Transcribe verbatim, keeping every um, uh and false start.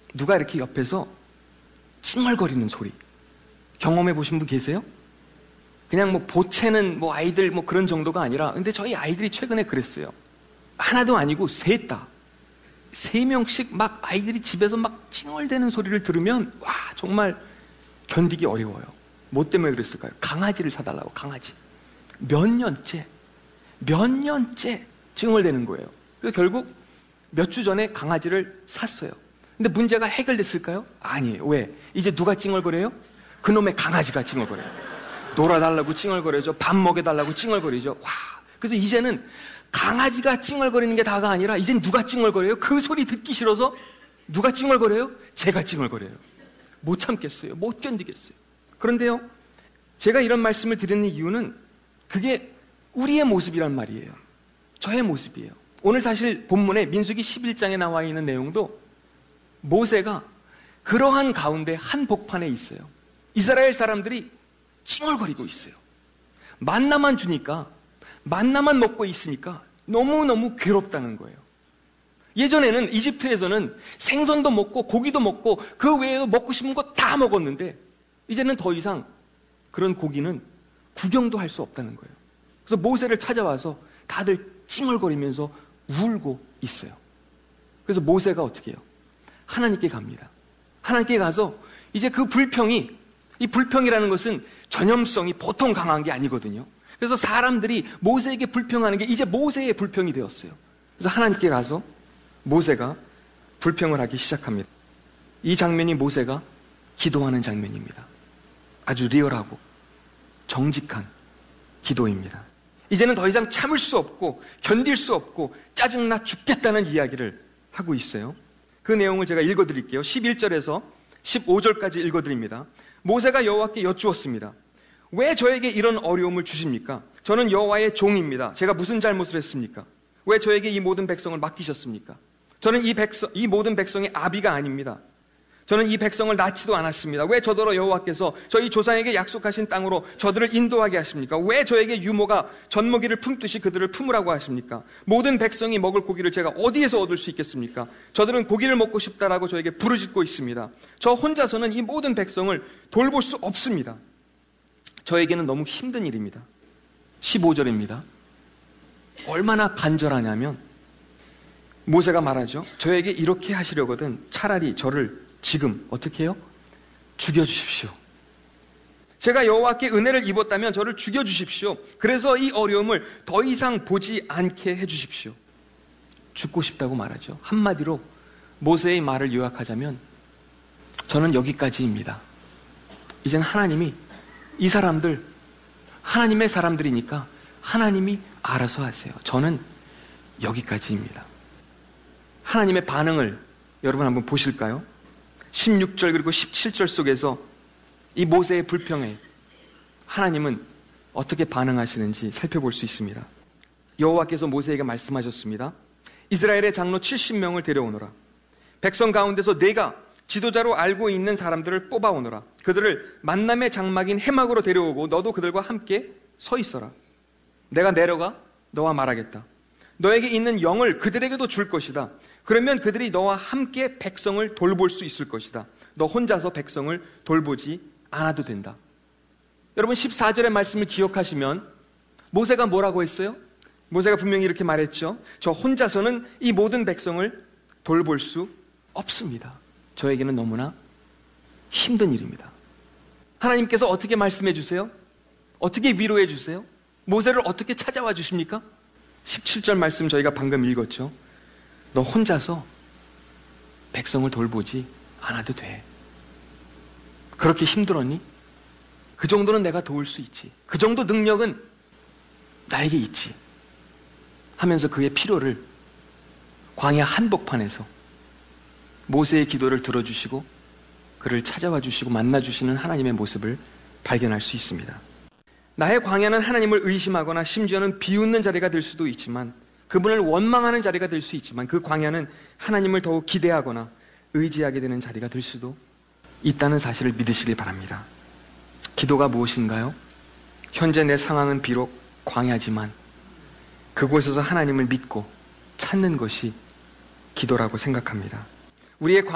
누가 이렇게 옆에서 찡얼거리는 소리 경험해 보신 분 계세요? 그냥 뭐 보채는 뭐 아이들 뭐 그런 정도가 아니라, 근데 저희 아이들이 최근에 그랬어요. 하나도 아니고 셋 다. 세 명씩 막 아이들이 집에서 막 찡얼대는 소리를 들으면 와, 정말 견디기 어려워요. 뭐 때문에 그랬을까요? 강아지를 사달라고, 강아지. 몇 년째, 몇 년째 찡얼대는 거예요. 그래서 결국 몇 주 전에 강아지를 샀어요. 근데 문제가 해결됐을까요? 아니에요. 왜? 이제 누가 찡얼거려요? 그놈의 강아지가 찡얼거려요. 놀아달라고 찡얼거려죠. 밥 먹여달라고 찡얼거리죠. 와, 그래서 이제는 강아지가 찡얼거리는 게 다가 아니라 이젠 누가 찡얼거려요? 그 소리 듣기 싫어서 누가 찡얼거려요? 제가 찡얼거려요. 못 참겠어요. 못 견디겠어요. 그런데요, 제가 이런 말씀을 드리는 이유는 그게 우리의 모습이란 말이에요. 저의 모습이에요. 오늘 사실 본문에 민수기 십일 장에 나와 있는 내용도 모세가 그러한 가운데 한복판에 있어요. 이스라엘 사람들이 찡얼거리고 있어요. 만나만 주니까, 만나만 먹고 있으니까 너무너무 괴롭다는 거예요. 예전에는 이집트에서는 생선도 먹고 고기도 먹고 그 외에도 먹고 싶은 거 다 먹었는데 이제는 더 이상 그런 고기는 구경도 할 수 없다는 거예요. 그래서 모세를 찾아와서 다들 찡얼거리면서 울고 있어요. 그래서 모세가 어떻게 해요? 하나님께 갑니다. 하나님께 가서 이제 그 불평이, 이 불평이라는 것은 전염성이 보통 강한 게 아니거든요. 그래서 사람들이 모세에게 불평하는 게 이제 모세의 불평이 되었어요. 그래서 하나님께 가서 모세가 불평을 하기 시작합니다. 이 장면이 모세가 기도하는 장면입니다. 아주 리얼하고 정직한 기도입니다. 이제는 더 이상 참을 수 없고 견딜 수 없고 짜증나 죽겠다는 이야기를 하고 있어요. 그 내용을 제가 읽어드릴게요. 십일 절에서 십오 절까지 읽어드립니다. 모세가 여호와께 여쭈었습니다. 왜 저에게 이런 어려움을 주십니까? 저는 여호와의 종입니다. 제가 무슨 잘못을 했습니까? 왜 저에게 이 모든 백성을 맡기셨습니까? 저는 이 백성, 이 모든 백성의 아비가 아닙니다. 저는 이 백성을 낳지도 않았습니다. 왜 저더러 여호와께서 저희 조상에게 약속하신 땅으로 저들을 인도하게 하십니까? 왜 저에게 유모가 젖먹이를 품듯이 그들을 품으라고 하십니까? 모든 백성이 먹을 고기를 제가 어디에서 얻을 수 있겠습니까? 저들은 고기를 먹고 싶다라고 저에게 부르짖고 있습니다. 저 혼자서는 이 모든 백성을 돌볼 수 없습니다. 저에게는 너무 힘든 일입니다. 십오 절입니다. 얼마나 간절하냐면 모세가 말하죠. 저에게 이렇게 하시려거든 차라리 저를 지금 어떻게 해요? 죽여주십시오. 제가 여호와께 은혜를 입었다면 저를 죽여주십시오. 그래서 이 어려움을 더 이상 보지 않게 해주십시오. 죽고 싶다고 말하죠. 한마디로 모세의 말을 요약하자면 저는 여기까지입니다. 이젠 하나님이 이 사람들 하나님의 사람들이니까 하나님이 알아서 하세요. 저는 여기까지입니다. 하나님의 반응을 여러분 한번 보실까요? 십육 절 그리고 십칠 절 속에서 이 모세의 불평에 하나님은 어떻게 반응하시는지 살펴볼 수 있습니다. 여호와께서 모세에게 말씀하셨습니다. 이스라엘의 장로 칠십 명을 데려오너라. 백성 가운데서 내가 지도자로 알고 있는 사람들을 뽑아오너라. 그들을 만남의 장막인 해막으로 데려오고 너도 그들과 함께 서 있어라. 내가 내려가 너와 말하겠다. 너에게 있는 영을 그들에게도 줄 것이다. 그러면 그들이 너와 함께 백성을 돌볼 수 있을 것이다. 너 혼자서 백성을 돌보지 않아도 된다. 여러분 십사 절의 말씀을 기억하시면 모세가 뭐라고 했어요? 모세가 분명히 이렇게 말했죠. 저 혼자서는 이 모든 백성을 돌볼 수 없습니다. 저에게는 너무나 힘든 일입니다. 하나님께서 어떻게 말씀해 주세요? 어떻게 위로해 주세요? 모세를 어떻게 찾아와 주십니까? 십칠 절 말씀 저희가 방금 읽었죠. 너 혼자서 백성을 돌보지 않아도 돼. 그렇게 힘들었니? 그 정도는 내가 도울 수 있지. 그 정도 능력은 나에게 있지. 하면서 그의 필요를 광야 한복판에서 모세의 기도를 들어주시고 그를 찾아와 주시고 만나주시는 하나님의 모습을 발견할 수 있습니다. 나의 광야는 하나님을 의심하거나 심지어는 비웃는 자리가 될 수도 있지만, 그분을 원망하는 자리가 될 수 있지만, 그 광야는 하나님을 더욱 기대하거나 의지하게 되는 자리가 될 수도 있다는 사실을 믿으시길 바랍니다. 기도가 무엇인가요? 현재 내 상황은 비록 광야지만 그곳에서 하나님을 믿고 찾는 것이 기도라고 생각합니다. 우리의